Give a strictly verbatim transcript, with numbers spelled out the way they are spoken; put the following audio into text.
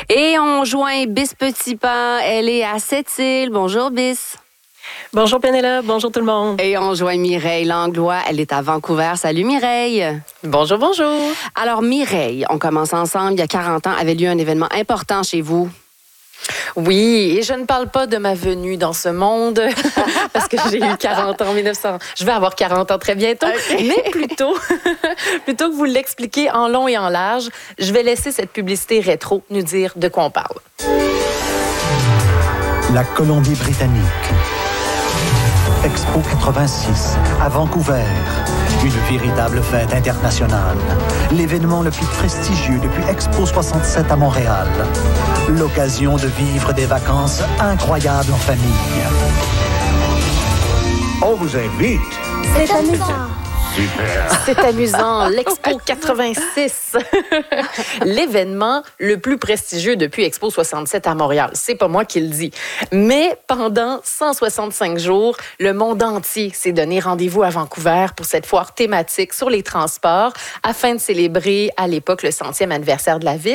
Et on joint Bis Petitpas. Elle est à Sept-Îles. Bonjour, Bis. Bonjour Pénélope, bonjour tout le monde. Et on joint Mireille Langlois. Elle est à Vancouver. Salut Mireille. Bonjour, bonjour. Alors Mireille, on commence ensemble. Il y a quarante ans, avait lieu un événement important chez vous. Oui, et je ne parle pas de ma venue dans ce monde, parce que j'ai eu quarante ans en mille neuf cents. Je vais avoir quarante ans très bientôt, okay. Mais plutôt, plutôt que vous l'expliquer en long et en large, je vais laisser cette publicité rétro nous dire de quoi on parle. La Colombie-Britannique. Expo quatre-vingt-six, à Vancouver. Une véritable fête internationale. L'événement le plus prestigieux depuis Expo soixante-sept à Montréal. L'occasion de vivre des vacances incroyables en famille. On vous invite. C'est amusant. Super. C'est amusant, l'Expo quatre-vingt-six. L'événement le plus prestigieux depuis Expo soixante-sept à Montréal. C'est pas moi qui le dis. Mais pendant cent soixante-cinq jours, le monde entier s'est donné rendez-vous à Vancouver pour cette foire thématique sur les transports afin de célébrer à l'époque le centième anniversaire de la ville.